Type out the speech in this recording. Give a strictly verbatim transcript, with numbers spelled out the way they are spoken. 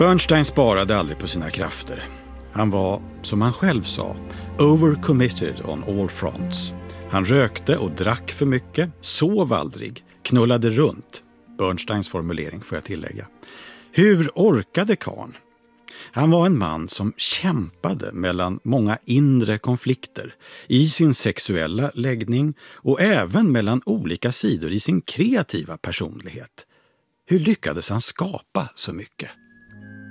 Bernstein sparade aldrig på sina krafter. Han var, som han själv sa, overcommitted on all fronts. Han rökte och drack för mycket, sov aldrig, knullade runt. Bernsteins formulering får jag tillägga. Hur orkade karln? Han var en man som kämpade mellan många inre konflikter i sin sexuella läggning och även mellan olika sidor i sin kreativa personlighet. Hur lyckades han skapa så mycket?